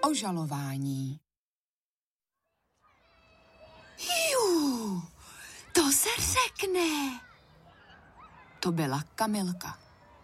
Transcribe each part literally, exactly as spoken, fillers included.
o žalování. Jú, to se řekne. To byla Kamilka.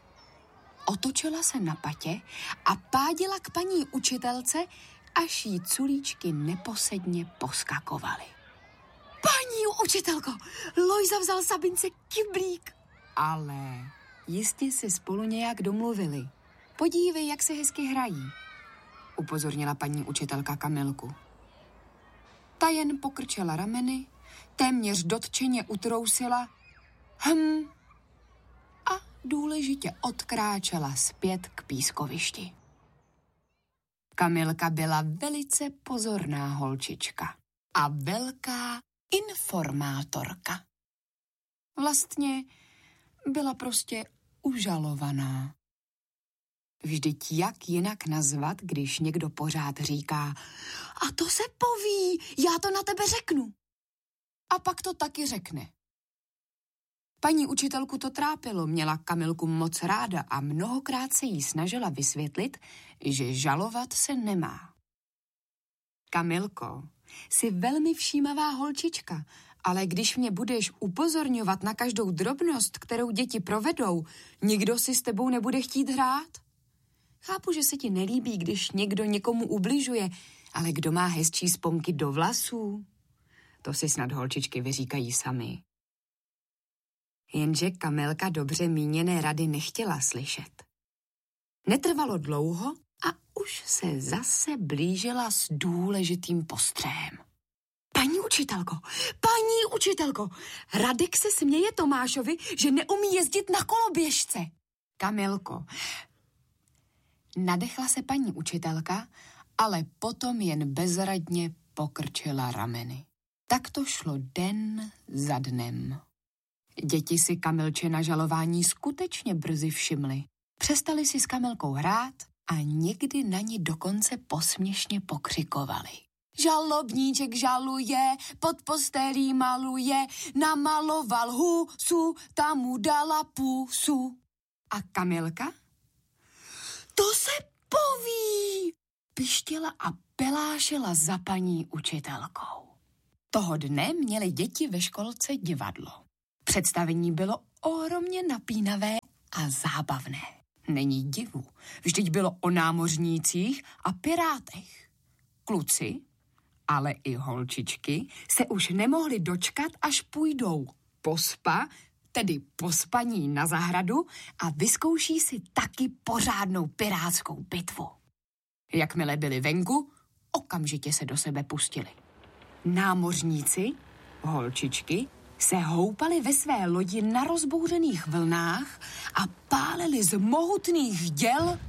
Otočila se na patě a pádila k paní učitelce, až jí culíčky neposedně poskakovaly. Paní učitelko, Lojza vzal Sabince kyblík. Ale jistě se spolu nějak domluvili. Podívej, jak se hezky hrají, upozornila paní učitelka Kamilku. Ta jen pokrčela rameny, téměř dotčeně utrousila hm a důležitě odkráčela zpět k pískovišti. Kamilka byla velice pozorná holčička a velká informátorka. Vlastně byla prostě užalovaná. Vždyť jak jinak nazvat, když někdo pořád říká a to se poví, já to na tebe řeknu. A pak to taky řekne. Paní učitelku to trápilo, měla Kamilku moc ráda a mnohokrát se jí snažila vysvětlit, že žalovat se nemá. Kamilko, jsi velmi všímavá holčička, ale když mě budeš upozorňovat na každou drobnost, kterou děti provedou, nikdo si s tebou nebude chtít hrát. Chápu, že se ti nelíbí, když někdo někomu ubližuje, ale kdo má hezčí sponky do vlasů? To si snad holčičky vyříkají sami. Jenže Kamilka dobře míněné rady nechtěla slyšet. Netrvalo dlouho a už se zase blížila s důležitým postřehem. Paní učitelko, paní učitelko, Radek se směje Tomášovi, že neumí jezdit na koloběžce. Kamilko, nadechla se paní učitelka, ale potom jen bezradně pokrčila rameny. Tak to šlo den za dnem. Děti si Kamilčina žalování skutečně brzy všimly. Přestali si s Kamilkou hrát a někdy na ní dokonce posměšně pokřikovali. Žalobníček žaluje, pod postelí maluje, namaloval husu, tam mu dala pusu. A Kamilka? To se poví, pištěla a pelášila za paní učitelkou. Toho dne měly děti ve školce divadlo. Představení bylo ohromně napínavé a zábavné. Není divu, vždyť bylo o námořnících a pirátech. Kluci, ale i holčičky, se už nemohli dočkat, až půjdou po spa, tedy po spaní na zahradu a vyzkouší si taky pořádnou pirátskou bitvu. Jakmile byli venku, okamžitě se do sebe pustili. Námořníci, holčičky, se houpali ve své lodi na rozbouřených vlnách a pálili z mohutných děl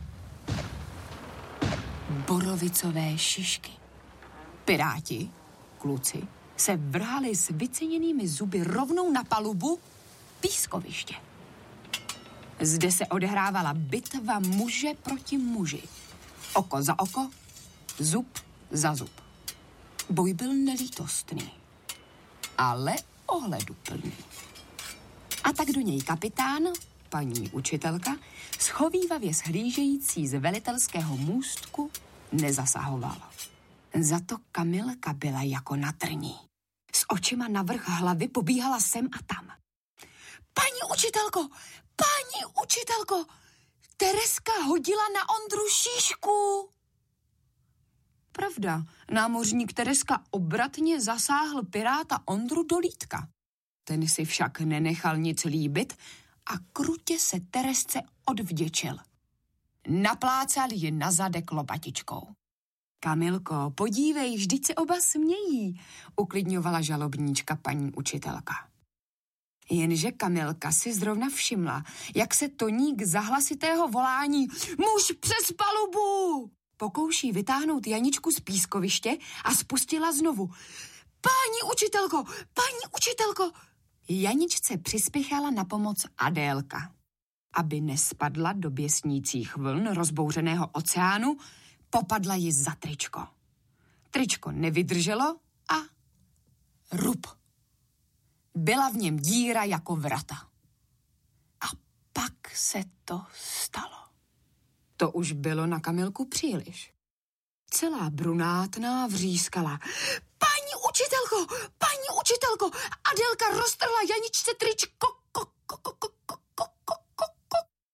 borovicové šišky. Piráti, kluci, se vrhali s vyceněnými zuby rovnou na palubu pískoviště. Zde se odehrávala bitva muže proti muži. Oko za oko, zub za zub. Boj byl nelítostný, ale ohleduplný. A tak do něj kapitán, paní učitelka, schovívavě shlížející z velitelského můstku, nezasahoval. Za to Kamilka byla jako na trní. S očima navrch hlavy pobíhala sem a tam. Paní učitelko, paní učitelko, Tereska hodila na Ondru šíšku. Pravda, námořník Tereska obratně zasáhl piráta Ondru do lítka. Ten si však nenechal nic líbit a krutě se Teresce odvděčil. Naplácal ji na zadek lopatičkou. Kamilko, podívej, vždyť se oba smějí, uklidňovala žalobníčka paní učitelka. Jenže Kamilka si zrovna všimla, jak se Toník za hlasitého volání muž přes palubu pokouší vytáhnout Janičku z pískoviště a spustila znovu. Paní učitelko, paní učitelko! Janičce přispěchala na pomoc Adélka. Aby nespadla do běsnících vln rozbouřeného oceánu, popadla ji za tričko. Tričko nevydrželo a rup. Byla v něm díra jako vrata. A pak se to stalo. To už bylo na Kamilku příliš. Celá brunátná vřískala. Paní učitelko, paní učitelko, Adelka roztrhla Janičce tričko. Ko, ko, ko, ko, ko, ko, ko, ko, ko.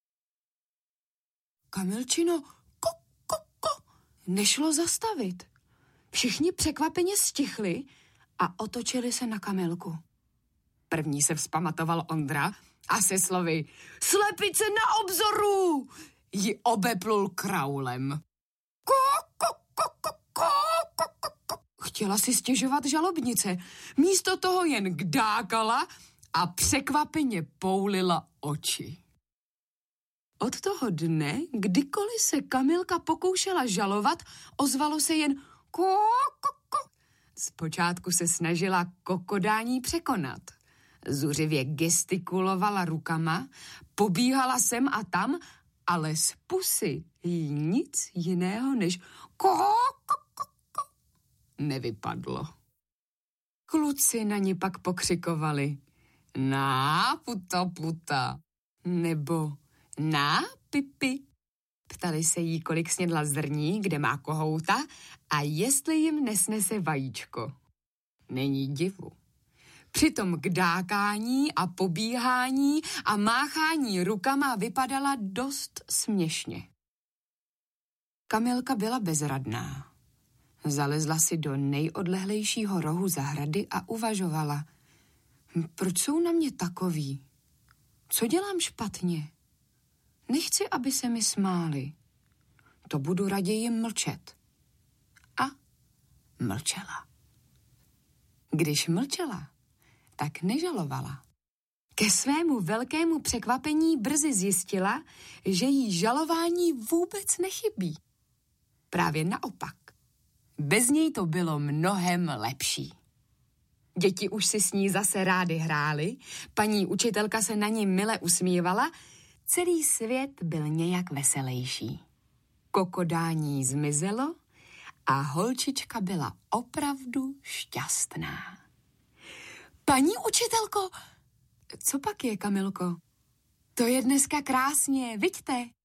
Kamilčino, ko, ko, ko. Nešlo zastavit. Všichni překvapeně stichli a otočili se na Kamilku. První se vzpamatoval Ondra a se slovy slepice na obzoru ji obeplul kraulem. Ko, ko, ko, ko, ko, ko, ko, ko. Chtěla si stěžovat žalobnice. Místo toho jen kdákala a překvapeně poulila oči. Od toho dne, kdykoliv se Kamilka pokoušela žalovat, ozvalo se jen ko, ko, ko. Zpočátku se snažila kokodání překonat. Zuřivě gestikulovala rukama, pobíhala sem a tam, ale z pusy jí nic jiného než ko, ko, ko, ko nevypadlo. Kluci na ní pak pokřikovali na puta puta nebo na pipi. Ptali se jí, kolik snědla zrní, kde má kohouta a jestli jim nesnese vajíčko. Není divu. Při tom kdákání a pobíhání a máchání rukama vypadala dost směšně. Kamilka byla bezradná. Zalezla si do nejodlehlejšího rohu zahrady a uvažovala. Proč jsou na mě takoví? Co dělám špatně? Nechci, aby se mi smáli. To budu raději mlčet. A mlčela. Když mlčela, tak nežalovala. Ke svému velkému překvapení brzy zjistila, že jí žalování vůbec nechybí. Právě naopak. Bez něj to bylo mnohem lepší. Děti už si s ní zase rády hrály, paní učitelka se na ní mile usmívala, celý svět byl nějak veselejší. Kokodání zmizelo a holčička byla opravdu šťastná. Paní učitelko, co pak je, Kamilko? To je dneska krásně, viďte.